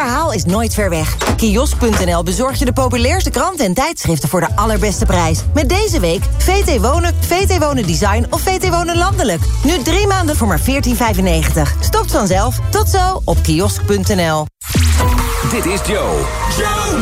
verhaal is nooit ver weg. Kiosk.nl bezorgt je de populairste kranten en tijdschriften voor de allerbeste prijs. Met deze week VT Wonen, VT Wonen Design of VT Wonen Landelijk. Nu 3 maanden voor maar €14,95. Stopt vanzelf. Tot zo op kiosk.nl. Dit is Joe.